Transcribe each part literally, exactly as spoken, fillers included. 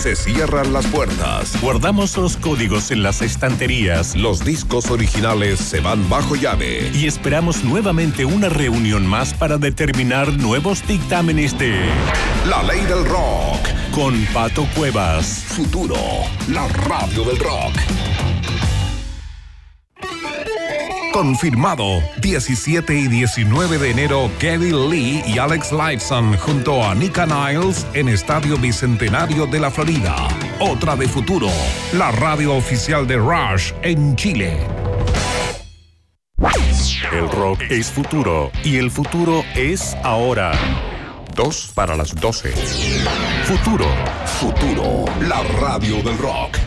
Se cierran las puertas. Guardamos los códigos en las estanterías. Los discos originales se van bajo llave. Y esperamos nuevamente una reunión más para determinar nuevos dictámenes de La Ley del Rock. Con Pato Cuevas. Futuro, la radio del rock. Confirmado, diecisiete y diecinueve de enero, Geddy Lee y Alex Lifeson junto a Nika Niles en Estadio Bicentenario de la Florida. Otra de Futuro, la radio oficial de Rush en Chile. El rock es futuro y el futuro es ahora. Dos para las doce. Futuro. Futuro, la radio del rock.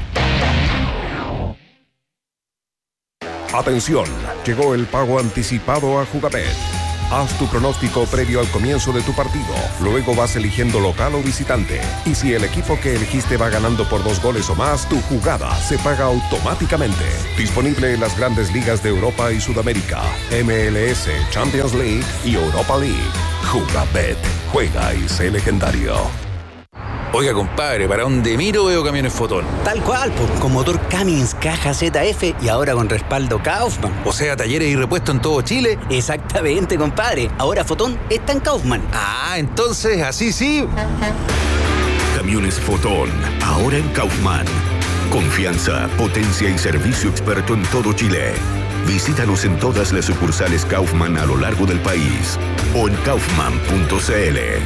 Atención, llegó el pago anticipado a Jugabet. Haz tu pronóstico previo al comienzo de tu partido. Luego vas eligiendo local o visitante. Y si el equipo que elegiste va ganando por dos goles o más, tu jugada se paga automáticamente. Disponible en las grandes ligas de Europa y Sudamérica, M L S, Champions League y Europa League. Jugabet. Juega y sé legendario. Oiga, compadre, para donde miro veo camiones Fotón. Tal cual, pues, con motor Cummins Caja Z F y ahora con respaldo Kaufman. O sea, talleres y repuestos en todo Chile. Exactamente, compadre. Ahora Fotón está en Kaufman. Ah, entonces, así sí. Camiones Fotón, ahora en Kaufman. Confianza, potencia y servicio experto en todo Chile. Visítanos en todas las sucursales Kaufman a lo largo del país o en kaufman punto c l.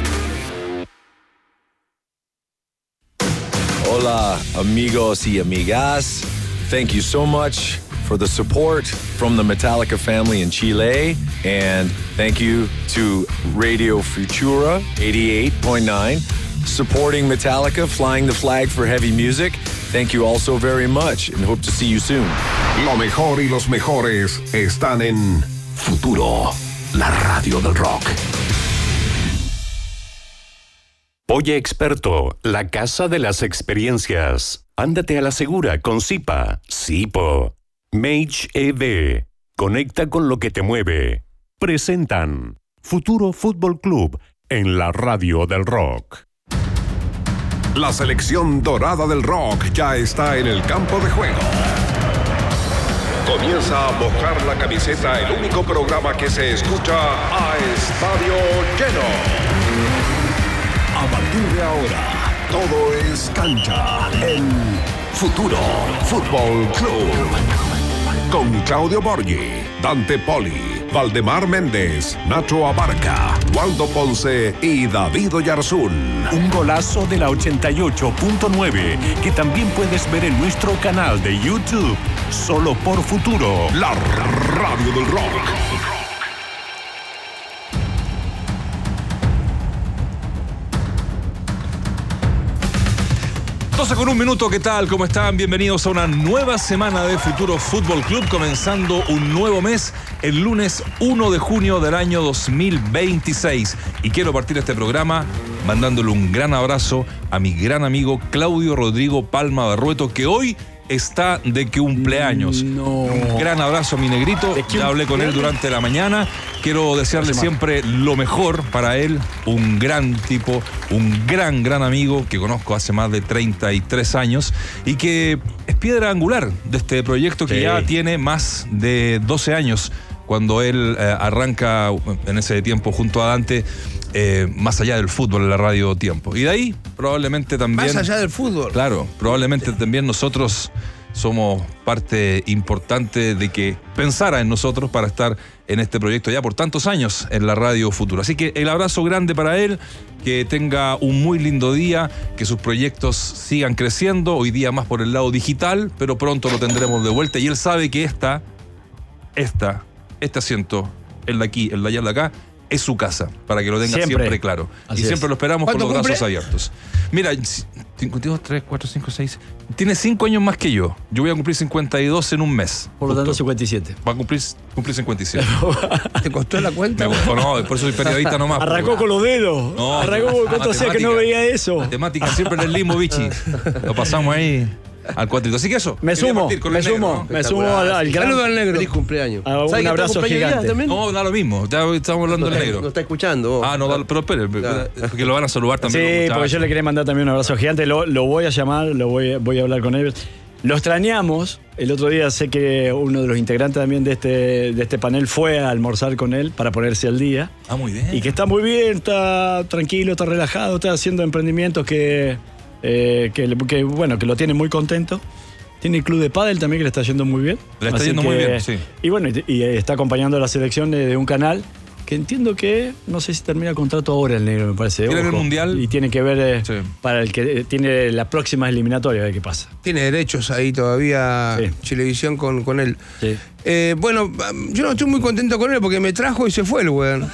Hola, amigos y amigas. Thank you so much for the support from the Metallica family in Chile. And thank you to Radio Futura eighty-eight point nine, supporting Metallica, flying the flag for heavy music. Thank you all so very much and hope to see you soon. Lo mejor y los mejores están en Futuro, la radio del rock. Oye Experto, la casa de las experiencias. Ándate a la segura con Zipa, Zipo. Mage E V. Conecta con lo que te mueve. Presentan Futuro Fútbol Club en la radio del rock. La selección dorada del rock ya está en el campo de juego. Comienza a mojar la camiseta, el único programa que se escucha a estadio lleno. A partir de ahora, todo es cancha en Futuro Fútbol Club. Con Claudio Borghi, Dante Poli, Valdemar Méndez, Nacho Abarca, Waldo Ponce y David Oyarzún. Un golazo de la ochenta y ocho punto nueve que también puedes ver en nuestro canal de YouTube. Solo por Futuro, la radio del rock. doce con un minuto, ¿qué tal? ¿Cómo están? Bienvenidos a una nueva semana de Futuro Fútbol Club, comenzando un nuevo mes, el lunes uno de junio del año dos mil veintiséis. Y quiero partir este programa mandándole un gran abrazo a mi gran amigo Claudio Rodrigo Palma Barrueto, que hoy está de cumpleaños. No. Un gran abrazo a mi negrito, ya hablé con él durante la mañana. Quiero desearle siempre lo mejor para él, un gran tipo, un gran, gran amigo que conozco hace más de treinta y tres años y que es piedra angular de este proyecto que sí. Ya tiene más de doce años cuando él eh, arranca en ese tiempo junto a Dante. Eh, más allá del fútbol en la radio Tiempo. Y de ahí probablemente también... Más allá del fútbol. Claro, probablemente también nosotros somos parte importante de que pensara en nosotros para estar en este proyecto ya por tantos años en la radio Futuro. Así que el abrazo grande para él, que tenga un muy lindo día, que sus proyectos sigan creciendo, hoy día más por el lado digital, pero pronto lo tendremos de vuelta. Y él sabe que esta, esta, este asiento, el de aquí, el de allá, el de acá, es su casa, para que lo tenga siempre, siempre claro. Así y siempre es. Lo esperamos con los cumple? Brazos abiertos. Mira, cincuenta y dos, tres, cuatro, cinco, seis. Tiene cinco años más que yo. Yo voy a cumplir cincuenta y dos en un mes. Por lo tanto, cincuenta y siete. Va a cumplir, cumplir cincuenta y siete. ¿Te costó la cuenta? Me costó, no, por eso soy periodista nomás. Arrancó porque, con los dedos. No, Arrancó con cuánto sea que no veía eso. Matemática siempre en el limbo, bichi. Lo pasamos ahí. al cuatrito. Así que eso. Me quería sumo, partir con me el negro, sumo, ¿no? me sumo al, al gran... Saludos al negro. Feliz cumpleaños. Ah, un ¿Sabe que abrazo está cumpleaños gigante. ya también? No, da lo mismo. Ya estamos hablando No del está, negro. no está escuchando. Ah, no, da- pero espere, Claro. porque lo van a saludar también. los Sí, muchachos. porque yo le quería mandar también un abrazo gigante. Lo, lo voy a llamar, lo voy, voy a hablar con él. Lo extrañamos. El otro día sé que uno de los integrantes también de este, de este panel fue a almorzar con él para ponerse al día. Ah, muy bien. Y que está muy bien, está tranquilo, está relajado, está haciendo emprendimientos que, eh, que, que, bueno, que lo tiene muy contento. Tiene el club de pádel también que le está yendo muy bien. Le está Así yendo muy que- bien, sí. Y bueno, y, y está acompañando a la selección de, de un canal que entiendo que, no sé si termina el contrato ahora el negro, me parece. Tiene ojo. el Mundial. Y tiene que ver eh, Sí. para el que eh, tiene la próxima eliminatoria, a ver qué pasa. Tiene derechos ahí todavía Sí. Chilevisión con, con él. Sí. Eh, bueno, yo no estoy muy contento con él porque me trajo y se fue el weón.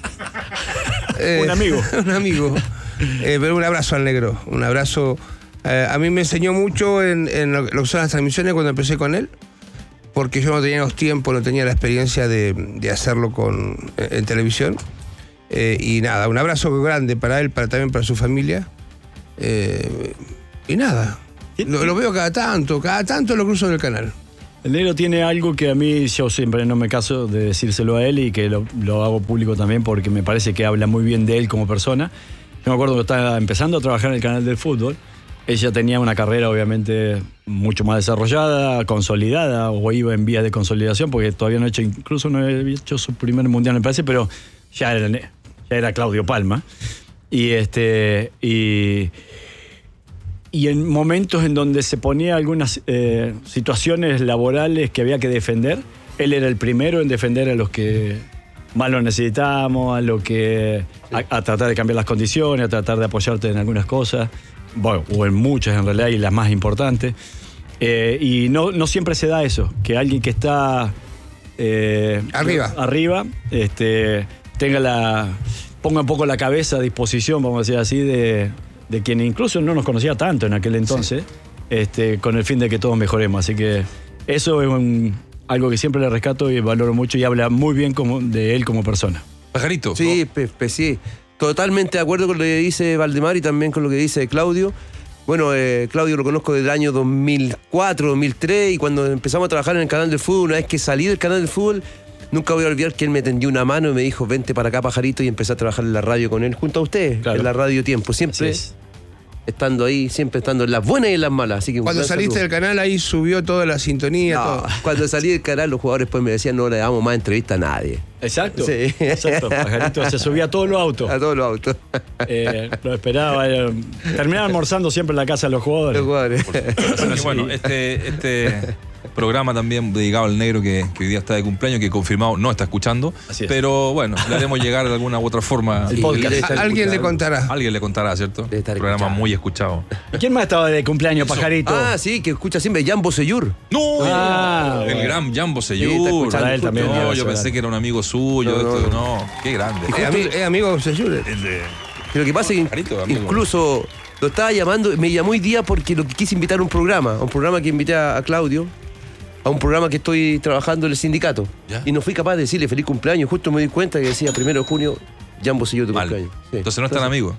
Eh, Un amigo. un amigo. Eh, pero un abrazo al negro. Un abrazo. Eh, a mí me enseñó mucho en, en lo lo que son las transmisiones cuando empecé con él. Porque yo no tenía los tiempos, no tenía la experiencia de, de hacerlo con, en, en televisión. Eh, y nada, un abrazo grande para él, para, también para su familia. Eh, y nada, lo, lo veo cada tanto, cada tanto lo cruzo en el canal. El negro tiene algo que a mí, yo siempre no me caso de decírselo a él y que lo, lo hago público también porque me parece que habla muy bien de él como persona. Yo me acuerdo que estaba empezando a trabajar en el canal del fútbol. Ella tenía una carrera obviamente mucho más desarrollada, consolidada, o iba en vías de consolidación, porque todavía no ha hecho, incluso no había hecho su primer mundial, me parece, pero ya era, ya era Claudio Palma. Y este. Y, y en momentos en donde se ponía algunas eh, situaciones laborales que había que defender, él era el primero en defender a los que más lo necesitábamos, a lo que. A, a tratar de cambiar las condiciones, a tratar de apoyarte en algunas cosas. Bueno, o en muchas en realidad, y las más importantes. Eh, y no, no siempre se da eso, que alguien que está eh, Arriba. arriba este, tenga la, ponga un poco la cabeza a disposición, vamos a decir así, de, de quien incluso no nos conocía tanto en aquel entonces, este, con el fin de que todos mejoremos. Así que eso es un, algo que siempre le rescato y valoro mucho, y habla muy bien como, de él como persona. Pajarito. Sí, pe- pe- sí. Totalmente de acuerdo con lo que dice Valdemar y también con lo que dice Claudio. Bueno, eh, Claudio lo conozco desde el año dos mil cuatro, dos mil tres, y cuando empezamos a trabajar en el canal del fútbol, una vez que salí del canal del fútbol, nunca voy a olvidar que él me tendió una mano y me dijo, vente para acá, Pajarito, y empecé a trabajar en la radio con él, junto a usted, Claro. en la radio Tiempo, siempre Así es. estando ahí, siempre estando en las buenas y en las malas. Así que un Cuando gran saliste saludo. del canal ahí subió toda la sintonía, No, todo. cuando salí del canal, los jugadores después me decían, no le damos más entrevista a nadie. Exacto. Sí. Exacto. Pajarito se subía a todos los autos. A todos los autos. Eh, lo esperaba. eh, terminaba almorzando siempre en la casa de los jugadores. Los jugadores. Así que bueno, este, este programa también dedicado al negro que, que hoy día está de cumpleaños, que confirmado no está escuchando. Así es. Pero bueno, le haremos llegar de alguna u otra forma. El podcast. debe estar A- alguien le escuchando. contará. Alguien le contará, ¿cierto? Debe estar Un programa escuchando. muy escuchado. ¿Y quién más estaba de cumpleaños, Pajarito? Ah, sí, que escucha siempre Jambo Seyur. ¡No! Ah, el bueno. gran Jambo Sí, está Seyur. escuchando Para él también, No, ya, yo ya, pensé ya. que era un amigo suyo. No, esto- no, no, no. qué grande. Es, ami- es amigo de Seyure. Lo que pasa es que Pajarito, amigo. incluso lo estaba llamando, me llamó hoy día porque lo quise invitar a un programa, a un programa que invité a, a Claudio, a un programa que estoy trabajando en el sindicato. ¿Ya? Y no fui capaz de decirle feliz cumpleaños, justo me di cuenta que decía primero de junio, Jambo Seyur tu Mal. cumpleaños. Sí. Entonces no es tan amigo.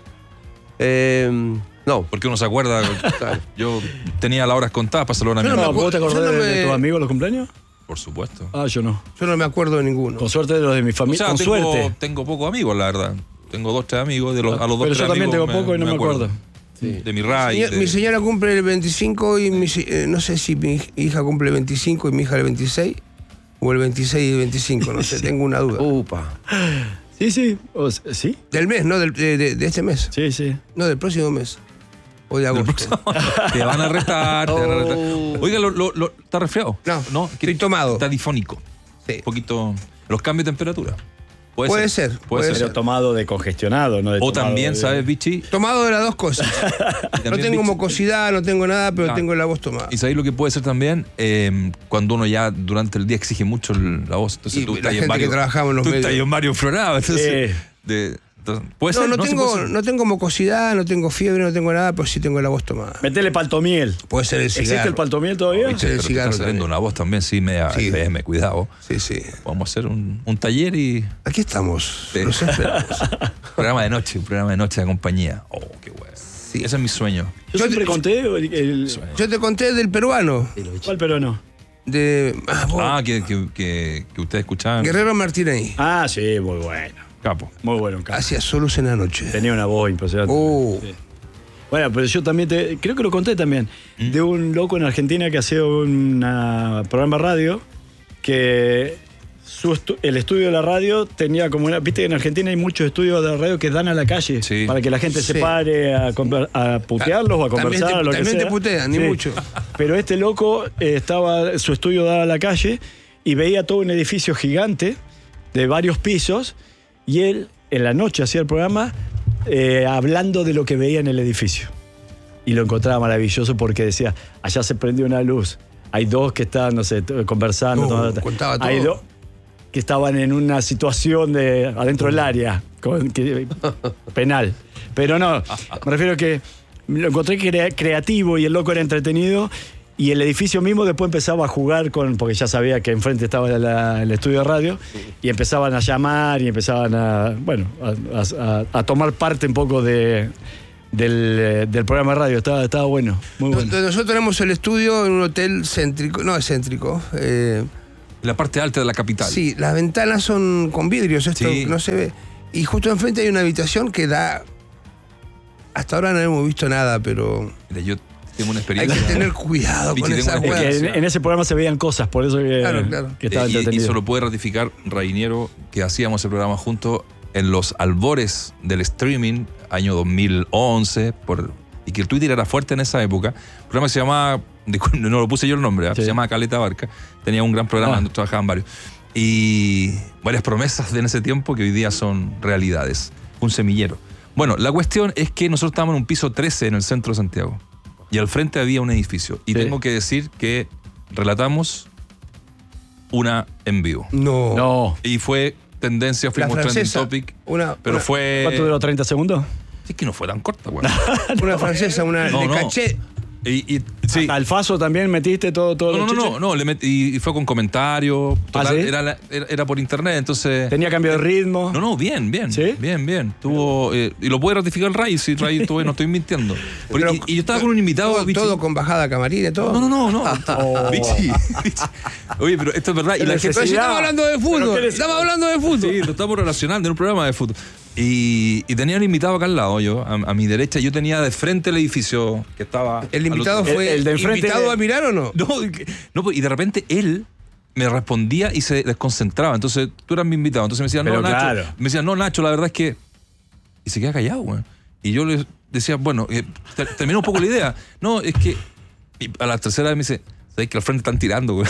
Eh, no. Porque uno se acuerda. Yo tenía las horas contadas para saludar a mi Yo no me amigo. ¿Vos te acordás Yo no de, me- de tus amigos los cumpleaños? Por supuesto. Ah, yo no. Yo no me acuerdo de ninguno. Con suerte de los de mi O familia. sea, Con tengo, suerte. tengo pocos amigos, la verdad. Tengo dos, tres amigos. De los, a los dos, Pero tres yo también amigos tengo poco y no me acuerdo. De mi raíz. Señor- de- Mi señora cumple el veinticinco y mi, si- eh, no sé si mi hij- hija cumple el veinticinco y mi hija el veintiséis, o el veintiséis y el veinticinco, no sé, tengo una duda. Upa. Sí, sí. O s- ¿Sí? Del mes, no del- de, de- de este mes, Sí, sí. no del próximo mes, o de agosto. Te van a retar, te van a retar. Oh. Oiga, lo, lo, lo- ¿está resfriado? No, no estoy tomado. Está difónico. Sí. Un poquito. Los cambios de temperatura. Puede, Puede ser, Puede, puede ser. Pero tomado de congestionado, ¿no? De O tomado también, de- ¿sabes, Vichy? Tomado de las dos cosas. Y No también, tengo Vichy- mucosidad, no tengo nada, pero Ah. tengo la voz tomada. Y sabéis lo que puede ser también eh, cuando uno ya durante el día exige mucho el- la voz. Entonces Y tú la estás gente en varios. que trabajamos en los tú medios. estás en varios programas. Entonces, Sí. de- entonces, puede No, ser. no, ¿Se tengo, puede ser? no tengo mucosidad, no tengo fiebre, no tengo nada, pero sí tengo la voz tomada. Metele paltomiel. Puede ser el ¿Existe cigarro. el paltomiel todavía? Vichy. el Pero te cigarro está saliendo también. una voz también, sí, media Sí. F M, cuidado. Sí, sí. Vamos a hacer un, un taller y. Aquí estamos. Sí. Los esperamos. programa de noche, un programa de noche de compañía. Oh, qué bueno. Sí. Ese es mi sueño. Yo, Yo siempre te- conté el, el- Yo te conté del peruano. ¿Cuál peruano? De ah, vos, Ah, que, que, que, que ustedes escuchaban. Guerrero Martínez. Ah, sí, muy bueno. Capo. Muy bueno. Capo. Hacía solos en la noche. Tenía una voz impresionante. Oh. Sí. Bueno, pero yo también, te, creo que lo conté también, ¿Mm? de un loco en Argentina que hacía un programa de radio que su estu- el estudio de la radio tenía como una... Viste que en Argentina hay muchos estudios de radio que dan a la calle Sí. para que la gente se Sí. pare a, conver- a putearlos o a También conversar te- o lo que también te sea. putean, ni mucho. Pero este loco eh, estaba, su estudio daba a la calle y veía todo un edificio gigante de varios pisos y él en la noche hacía el programa eh, hablando de lo que veía en el edificio. Y lo encontraba maravilloso porque decía, allá se prendió una luz, hay dos que están, no sé, t- conversando. Oh, tomando- contaba todo. hay dos que estaban en una situación de adentro del área con- que- penal. Pero no, me refiero a que lo encontré crea- creativo y el loco era entretenido. Y el edificio mismo después empezaba a jugar con, porque ya sabía que enfrente estaba la- el estudio de radio, y empezaban a llamar y empezaban a, bueno, a, a- a tomar parte un poco de, del, eh, del programa de radio. Estaba, estaba bueno, muy No- bueno. Nosotros tenemos el estudio en un hotel céntrico, no es céntrico. eh, La parte alta de la capital. sí, las ventanas son con vidrios, esto Sí. no se ve. Y justo enfrente hay una habitación que da. Hasta ahora no hemos visto nada, pero Mira, yo tengo una hay experiencia. que tener cuidado Vicky, con tengo esa una weá. Que experiencia. en, en ese programa se veían cosas, por eso que, Claro, claro. que estaba Eh, y, y entretenido. eso lo puede ratificar Rainiero, que hacíamos el programa juntos en los albores del streaming, año dos mil once, por, y que el Twitter era fuerte en esa época. Un programa que se llamaba, disculpe, no lo puse yo el nombre, ¿eh? Sí. Se llamaba Caleta Barca. Tenía un gran programa Ah. donde trabajaban varios. Y varias promesas de en ese tiempo que hoy día son realidades. Un semillero. Bueno, la cuestión es que nosotros estábamos en un piso trece en el centro de Santiago. Y al frente había un edificio. Y Sí. tengo que decir que relatamos una en vivo. No. No. Y fue tendencia, La fuimos trending francesa. topic. Una, Pero una, fue. ¿Cuánto duró? ¿treinta segundos? Es que no fue tan corta, güey. una francesa, una No, de no. caché. Y, y- sí. Al Faso también metiste todo, todo No, los no, no, chiches? no, no, le met- y, y fue con comentarios. Total, ¿Ah, sí? era, la- era, era por internet, entonces. Tenía cambio de ritmo. No, no, bien, bien. ¿Sí? Bien, bien. Tuvo, eh, y lo puede ratificar el Ray, si Ray estuvo, no estoy mintiendo. Porque- Pero- y, y yo estaba con un invitado. Todo, Vichy. todo con bajada camarina, todo. No, no, no, no. Vichy, Vichy. Oye, pero esto es verdad. Y la gente. Pero si estamos hablando de ¿Pero fútbol. qué Estamos hablando de fútbol. Sí, lo estamos relacionando en un programa de fútbol. Y, y tenía un invitado acá al lado, yo, a, a mi derecha. Yo tenía de frente el edificio que estaba. ¿El al invitado otro- fue El- el de enfrente invitado de- a mirar o no? No, que- no, pues, y de repente él me respondía y se desconcentraba. Entonces, tú eras mi invitado. Entonces me decía, no, Pero Nacho. claro. Me decía, no, Nacho, la verdad es que. Y se queda callado, güey. Y yo le decía, bueno, eh, ter- terminó un poco la idea. No, es que. Y a la tercera vez me dice, ¿sabes que al frente están tirando, güey?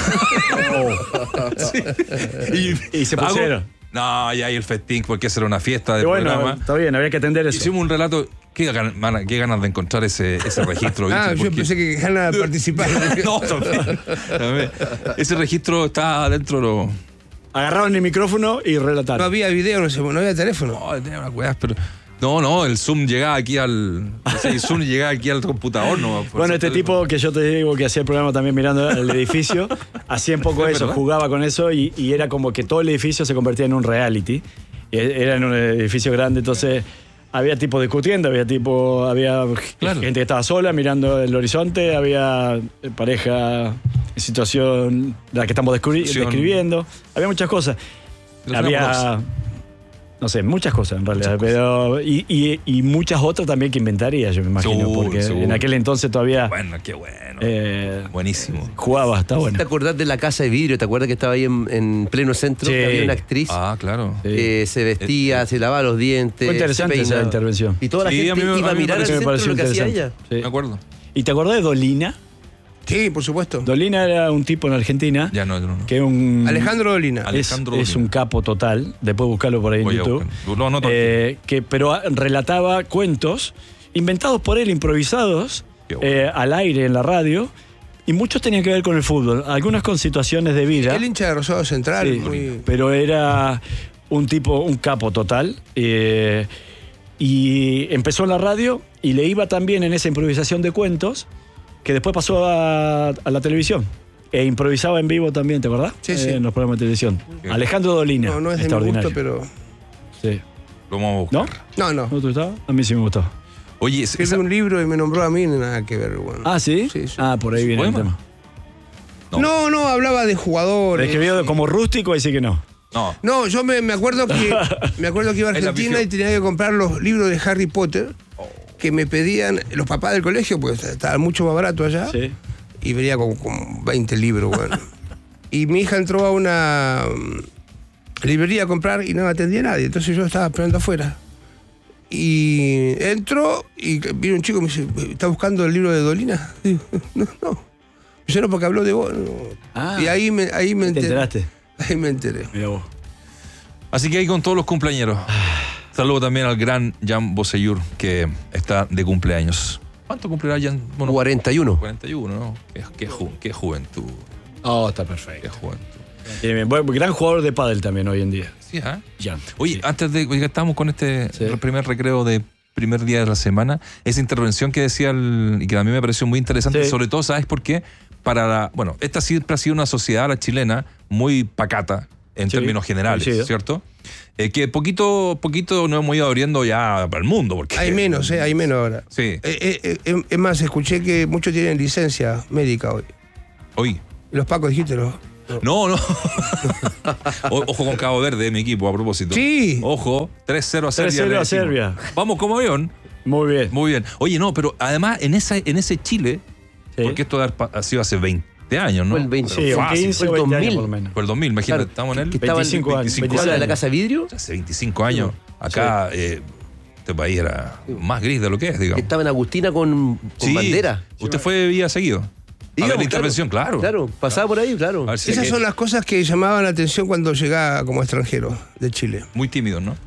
Sí. Y se hago- pusieron. No, y ahí el festín, porque esa era una fiesta de Y bueno, programa. está bien, había que atender eso. Hicimos un relato. Qué, gan- mana- qué ganas de encontrar ese, ese registro. Ah, Vichy, yo porque- pensé que ganas de participar. No, también, también. Ese registro está dentro de lo. Agarraron el micrófono y No relataron. había video, no, sé, no había teléfono. No, tenía unas weas, pero. No, no, el Zoom llegaba aquí al. El Zoom llegaba aquí al computador, ¿no? Por Bueno, ese este teléfono. tipo que yo te digo que hacía el programa también mirando el edificio, hacía un poco ¿Es eso, verdad? jugaba con eso y, y era como que todo el edificio se convertía en un reality. Y era en un edificio grande, entonces había tipo discutiendo, había tipo, había Claro. gente que estaba sola mirando el horizonte, había eh, pareja en situación de la que estamos descubri- Situación- describiendo, había muchas cosas. Relación Había, amorosa. no sé, muchas cosas en realidad, pero y, y- y muchas otras también que inventaría, yo me imagino, Seguro, porque seguro. en aquel entonces todavía Bueno, qué bueno. eh, Buenísimo. jugaba, está bueno. ¿Te acordás de la casa de vidrio? ¿Te acuerdas que estaba ahí en, en pleno centro? Sí. Que había una actriz Ah, claro. Sí. que se vestía, se lavaba los dientes. Fue interesante se esa peinaba. intervención. Y toda la Sí, gente a mí me- iba a a mí me mirar al pareció- me centro pareció lo que hacía interesante. ella. Sí. Me acuerdo. ¿Y te acordás de Dolina? Sí, por supuesto. Dolina era un tipo en Argentina Ya no, no, no. que un Alejandro Dolina. es, Alejandro es Dolina. un capo total. Después buscarlo por ahí en Voy a YouTube. buscar. No, no, no. Eh, que, pero a- relataba cuentos inventados por él, improvisados, Qué bueno. eh, al aire en la radio. Y muchos tenían que ver con el fútbol. Algunas con situaciones de vida. El hincha de Rosario Central. Sí, muy- pero era un tipo, un capo total. eh, y empezó en la radio y le iba también en esa improvisación de cuentos que después pasó a, a la televisión. E improvisaba en vivo también, ¿te acordás? Sí, sí. En los programas de televisión. Qué Alejandro Dolina. No, no es de mi extraordinario. gusto, pero. Sí. Lo vamos a buscar. ¿No? No, no. ¿No te gustaba? A mí sí me gustaba. Oye, escribí esa... un libro y me nombró a mí, nada que ver, bueno. Ah, ¿sí? Sí, sí. Ah, por ahí viene el ¿Poema? tema. No. No, no, hablaba de jugadores. Escribió como rústico, ahí sí que no. No. No, yo me, me acuerdo que me acuerdo que iba a Ahí la Argentina pifió. y tenía que comprar los libros de Harry Potter que me pedían los papás del colegio, pues estaba mucho más barato allá. Sí. Y venía con, con veinte libros, bueno. Y mi hija entró a una mm, librería a comprar y no me atendía nadie. Entonces yo estaba esperando afuera. Y entró y vino un chico y me dice, ¿está buscando el libro de Dolina? Y digo, no, no. Yo no, porque habló de vos. No. Ah, y ahí me, ahí me ¿te enteré. enteraste? Ahí me enteré. Mira vos. Así que ahí con todos los cumpleañeros. Saludo también al gran Jan Bosellur, que está de cumpleaños. ¿Cuánto cumplirá Jan? Bueno, cuarenta y uno. cuarenta y uno, ¿no? Qué, qué, ju- qué juventud. Oh, está Qué perfecto. juventud. Tiene bien. Buen- gran jugador de pádel también hoy en día. Sí, ¿eh? Jan. Oye, Sí. antes de que estamos con este Sí. primer recreo de primer día de la semana, esa intervención que decía el, y que a mí me pareció muy interesante, Sí. sobre todo, ¿sabes por qué? Para la, bueno, esta siempre ha sido una sociedad, la chilena, muy pacata en Sí, términos generales, coincido. ¿cierto? Eh, que poquito poquito nos hemos ido abriendo ya para el mundo. Porque, Hay menos, ¿eh? Hay menos ahora. Sí, Eh, eh, eh, es más, escuché que muchos tienen licencia médica hoy. hoy. Y los pacos dijiste, ¿no? No, no. O- Ojo con Cabo Verde, mi equipo, a propósito. Sí. Ojo, tres cero a Serbia. tres cero le a decimos. Serbia. Vamos como avión. Muy bien. Muy bien. Oye, no, pero además en, esa, en ese Chile, Sí. porque esto ha sido hace veinte años, ¿no? Fue el veinte. Sí, un Fácil. quince o Fue el veinte años dos mil. por lo menos. Por el dos mil, imagínate, Claro, estamos en el que estaba en veinticinco años, veinticinco veinticinco ¿Habla de la años. casa de vidrio? Hace veinticinco años. Acá eh, este país era más gris de lo que es, Que digamos. estaba en Agustina con, con Sí. bandera. Usted fue vía seguido. A ver Íbamos, la intervención, claro. Claro, pasaba por ahí, claro. A ver si Esas que- son las cosas que llamaban la atención cuando llegaba como extranjero de Chile. Muy tímidos, ¿no?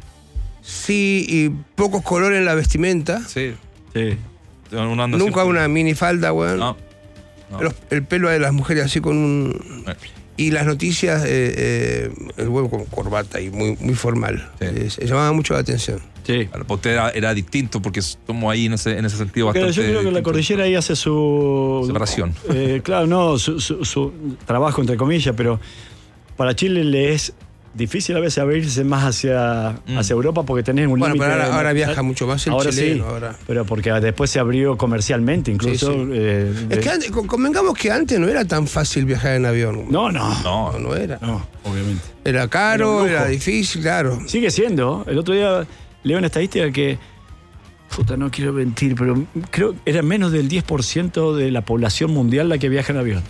Sí, y pocos colores en la vestimenta. Sí. Sí. Uno anda Nunca siempre- una minifalda, weón. No. no. Los- el pelo de las mujeres así con un... Eh. Y las noticias, eh, eh, el huevo con corbata y muy, muy formal. Sí. Eh, se llamaba mucho la atención. Sí. Para usted era, era distinto porque somos ahí en ese, en ese sentido Porque bastante. yo creo que la distintos. cordillera ahí hace su... Separación. Eh, claro, no, su, su- su trabajo entre comillas, pero para Chile le es difícil a veces abrirse más hacia, Mm. hacia Europa porque tenés un Bueno, límite. pero ahora, de- ahora viaja mucho más el ahora chileno. sí, Ahora. pero porque después se abrió comercialmente incluso. Sí, sí. eh, Es de- que antes, con- convengamos que antes no era tan fácil viajar en avión. no, no, No, No, no era. no, obviamente. Era caro, Era un lujo. era difícil, claro. Sigue siendo. El otro día leo una estadística que, puta, no quiero mentir, pero creo que era menos del diez por ciento de la población mundial la que viaja en avión.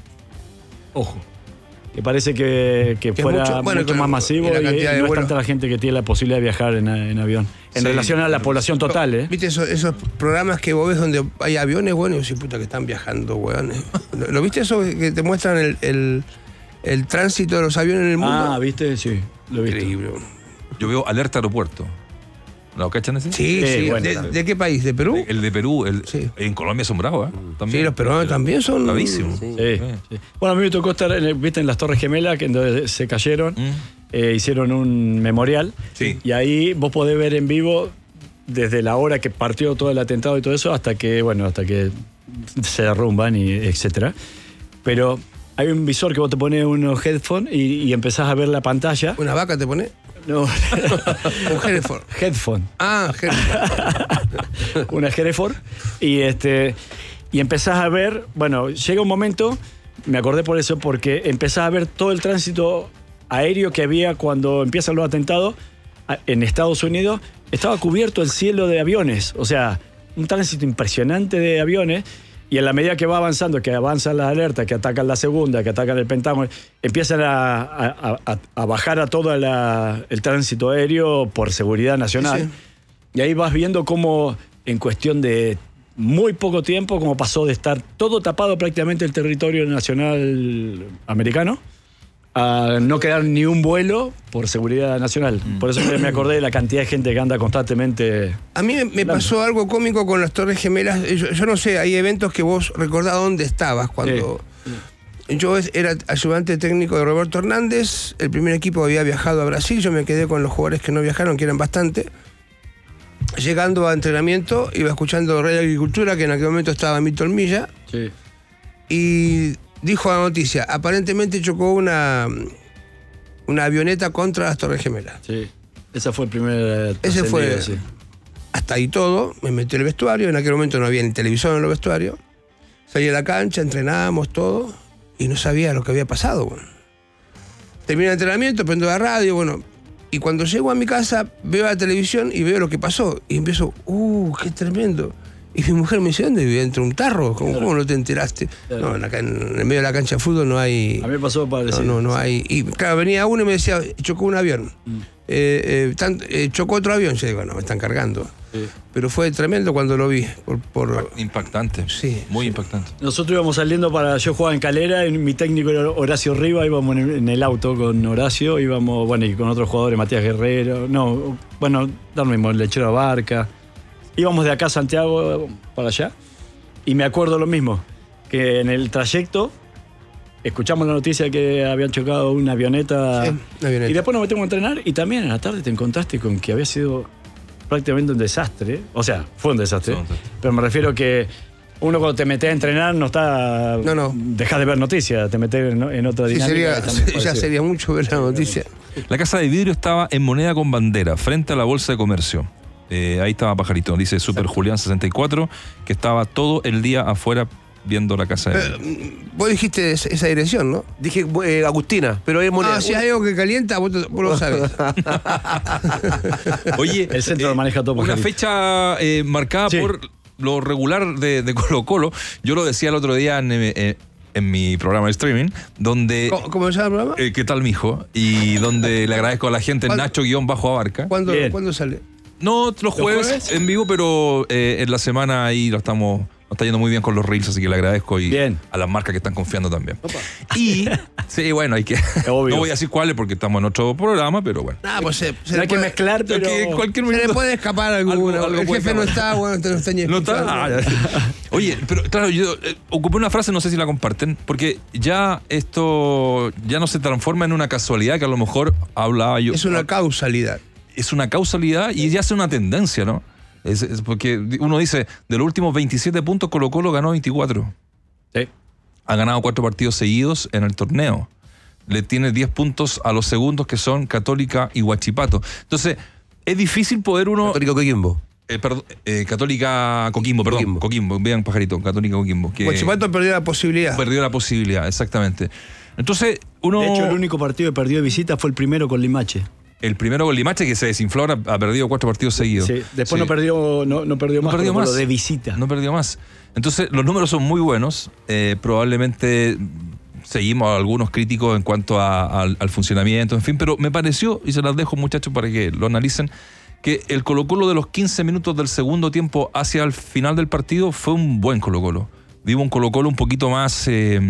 Ojo. Que parece que, que Que fuera mucho- mucho, bueno, claro, más masivo y la y, cantidad de no es vuelos. tanta la gente que tiene la posibilidad de viajar en, en avión. En Sí, relación a la población total, ¿eh? ¿Viste esos, esos programas que vos ves donde hay aviones, bueno, y decís, puta, que están viajando, weón? ¿Lo, lo viste eso que te muestran el, el, el tránsito de los aviones en el mundo? Ah, ¿viste? Sí, lo viste. Increíble. yo veo alerta aeropuerto. ¿Lo cachan ese? Sí, Sí, sí. bueno, ¿De, también. de qué país? ¿De Perú? El de Perú, el, Sí. en Colombia son bravos, ¿eh? También. Sí, los peruanos también son... Bravísimos. Sí. Sí, sí. Bueno, a mí me tocó estar, en el- viste, en las Torres Gemelas, que en donde se cayeron, Mm. eh, hicieron un memorial. Sí. Y ahí vos podés ver en vivo desde la hora que partió todo el atentado y todo eso hasta que, bueno, hasta que se derrumban y etcétera. Pero hay un visor que vos te pones unos headphones y, y empezás a ver la pantalla. ¿Una vaca te pone? No, Un Hereford. headphone. Ah, Hereford. Una Hereford. Y este. Y empezás a ver, bueno, llega un momento, me acordé por eso, porque empezás a ver todo el tránsito aéreo que había cuando empiezan los atentados a- en Estados Unidos. Estaba cubierto el cielo de aviones, o sea, un tránsito impresionante de aviones. Y en la medida que va avanzando, que avanzan las alertas, que atacan la segunda, que atacan el Pentágono, empiezan a, a- a- a bajar a todo la- el tránsito aéreo por seguridad nacional. Sí, sí. Y ahí vas viendo cómo en cuestión de muy poco tiempo, como pasó de estar todo tapado prácticamente el territorio nacional americano, a no quedar ni un vuelo por seguridad nacional. Por eso me acordé de la cantidad de gente que anda constantemente. A mí me, me Claro. pasó algo cómico con las Torres Gemelas. Yo, yo no sé, hay eventos que vos recordás dónde estabas cuando... Yo es- era ayudante técnico de Roberto Hernández, el primer equipo había viajado a Brasil, yo me quedé con los jugadores que no viajaron, que eran bastante. Llegando a entrenamiento, iba escuchando Rey de Agricultura, que en aquel momento estaba Milton Milla, Sí. y dijo la noticia, aparentemente chocó una, una avioneta contra las Torres Gemelas. Sí. Ese fue el primer. eh, Ese fue- trascendido, sí. Hasta hasta ahí todo, me metí al vestuario, en aquel momento no había ni televisión en los vestuarios, salí a la cancha, entrenábamos todo, y no sabía lo que había pasado. Bueno. Terminé el entrenamiento, prendo la radio, bueno, y cuando llego a mi casa, veo la televisión y veo lo que pasó, y empiezo, ¡uh, qué tremendo! Y mi mujer me dice, ¿dónde vive? ¿Dentro de un tarro? ¿Cómo, ¿cómo no te enteraste? Claro. No, acá en, en el medio de la cancha de fútbol no hay... A mí me pasó parecido. No, no, no hay... Y claro, venía uno y me decía, chocó un avión. Mm. Eh, eh, tan, eh, chocó otro avión. Yo digo, no, me están cargando. Sí. Pero fue tremendo cuando lo vi. Por, por... Impactante. Sí. Muy sí. impactante. Nosotros íbamos saliendo para... Yo jugaba en Calera y mi técnico era Horacio Riva. Íbamos en, en el auto con Horacio. Íbamos, bueno, y con otros jugadores, Matías Guerrero. No, bueno, da lo mismo, el Lechero Barca. Íbamos de acá a Santiago para allá y me acuerdo lo mismo, que en el trayecto escuchamos la noticia que habían chocado una avioneta, sí, una avioneta. Y después nos metimos a entrenar y también en la tarde te encontraste con que había sido prácticamente un desastre, o sea, fue un desastre, sí, pero me refiero que uno cuando te metes a entrenar no está... No, no. Dejas de ver noticias, te metes en, en otra sí, dinámica. Sería, ya sería mucho ver la noticia. La casa de vidrio estaba en Moneda con Bandera, frente a la Bolsa de Comercio. Eh, ahí estaba Pajarito, dice Super Julián sesenta y cuatro, que estaba todo el día afuera viendo la casa de eh, Vos dijiste esa dirección, ¿no? Dije eh, Agustina, pero es Moneda. Ah, si hay algo que calienta, vos, vos lo sabés. Oye, el centro eh, lo maneja todo Pajarito. Una fecha eh, marcada sí. por lo regular de, de Colo Colo. Yo lo decía el otro día en... Eh, en mi programa de streaming, donde... ¿Cómo, cómo se llama el programa? Eh, ¿Qué tal, mijo? Y donde le agradezco a la gente Nacho-Abarca. ¿Cuándo, ¿Cuándo sale? No, los jueves, ¿Los jueves? en vivo, pero eh, en la semana ahí lo estamos... Nos está yendo muy bien con los reels, así que le agradezco y bien. a las marcas que están confiando también. Opa. Y, sí, bueno, hay que... Obvio. No voy a decir cuáles porque estamos en otro programa, pero bueno. Ah, pues se, se no hay puede, que mezclar, pero... Que cualquier se le puede escapar alguno. Algo, algo el jefe no está, bueno, te lo está No está. Ah, oye, pero claro, yo eh, ocupé una frase, no sé si la comparten, porque ya esto ya no se transforma en una casualidad que a lo mejor hablaba yo. Es una causalidad. Es una causalidad y ya es una tendencia, ¿no? Es, es porque uno dice, de los últimos veintisiete puntos, Colo Colo ganó veinticuatro. Sí. Ha ganado cuatro partidos seguidos en el torneo. Le tiene diez puntos a los segundos, que son Católica y Huachipato. Entonces, es difícil poder uno... Católica Coquimbo. Eh, perdón, eh, Católica Coquimbo, perdón. Coquimbo, Coquimbo vean Pajarito, Católica Coquimbo. Que Huachipato perdió la posibilidad. Perdió la posibilidad, exactamente. Entonces, uno... De hecho, el único partido que perdió de visita fue el primero con Limache. El primero con Limache, que se desinfló, ha perdido cuatro partidos seguidos. Sí, después sí. no perdió no, no perdió no más, perdió más. de visita. No perdió más. Entonces, los números son muy buenos. Eh, probablemente seguimos a algunos críticos en cuanto a, a, al funcionamiento, en fin, pero me pareció, y se las dejo, muchachos, para que lo analicen, que el Colo-Colo de los quince minutos del segundo tiempo hacia el final del partido fue un buen Colo-Colo. Vivo un Colo-Colo un poquito más... Eh,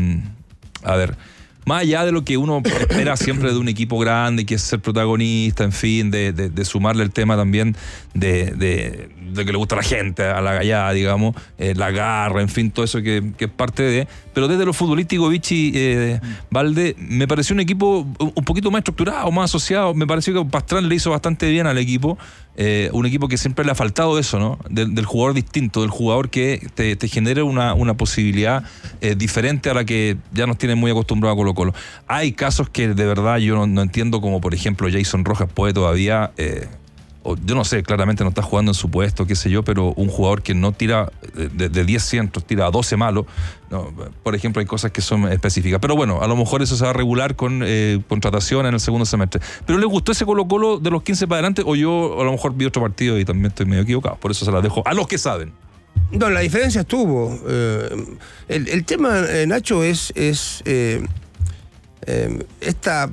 a ver... Más allá de lo que uno espera siempre de un equipo grande, que es ser protagonista, en fin, de, de, de sumarle el tema también de, de, de que le gusta a la gente, a la gallada, digamos, eh, la garra, en fin, todo eso que, que es parte de... Pero desde lo futbolístico, Vichy, eh, Valde, me pareció un equipo un poquito más estructurado, más asociado. Me pareció que Pastrán le hizo bastante bien al equipo. Eh, un equipo que siempre le ha faltado eso, ¿no? Del, del jugador distinto, del jugador que te, te genere una, una posibilidad eh, diferente a la que ya nos tienen muy acostumbrados a Colo Colo. Hay casos que de verdad yo no, no entiendo, como por ejemplo Jason Rojas puede todavía... Eh, o yo no sé, claramente no está jugando en su puesto, qué sé yo, pero un jugador que no tira de, de diez cientos, tira a doce malos, no, por ejemplo, hay cosas que son específicas. Pero bueno, a lo mejor eso se va a regular con eh, contratación en el segundo semestre. ¿Pero le gustó ese Colo Colo de los quince para adelante o yo a lo mejor vi otro partido y también estoy medio equivocado? Por eso se las dejo a los que saben. No, la diferencia estuvo. Eh, el, el tema, eh, Nacho, es, es eh, eh, esta...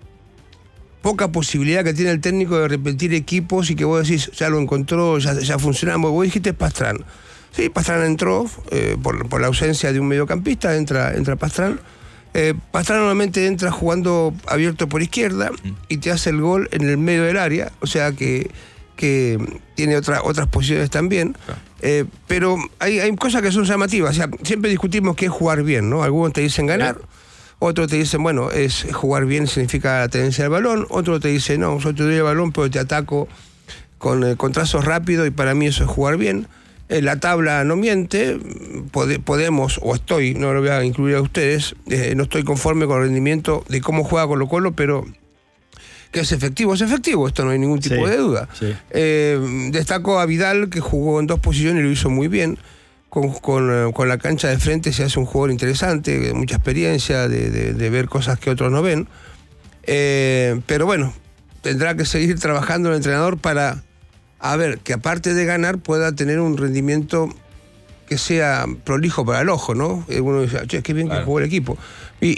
poca posibilidad que tiene el técnico de repetir equipos y que vos decís, ya lo encontró, ya, ya funcionamos. Vos dijiste Pastrán. Sí, Pastrán entró eh, por, por la ausencia de un mediocampista, entra, entra Pastrán. Eh, Pastrán normalmente entra jugando abierto por izquierda y te hace el gol en el medio del área, o sea que, que tiene otra, otras posiciones también. Eh, pero hay, hay cosas que son llamativas. O sea, siempre discutimos qué es jugar bien, ¿no? Algunos te dicen ganar. Otros te dicen, bueno, es jugar bien significa la tenencia del balón. Otro te dice, no, yo te doy el balón, pero te ataco con, eh, con trazos rápidos y para mí eso es jugar bien. Eh, la tabla no miente, Pod- podemos, o estoy, no lo voy a incluir a ustedes, eh, no estoy conforme con el rendimiento de cómo juega Colo Colo, pero Que es efectivo, es efectivo, esto no hay ningún tipo Sí, de duda. sí. Eh, destaco a Vidal, que jugó en dos posiciones y lo hizo muy bien. Con, con, con la cancha de frente se hace un jugador interesante, de mucha experiencia, de, de, de ver cosas que otros no ven. Eh, pero bueno, tendrá que seguir trabajando el entrenador para, a ver, que aparte de ganar pueda tener un rendimiento que sea prolijo para el ojo, ¿no? Uno dice, che, qué bien claro. que jugó el equipo. Y,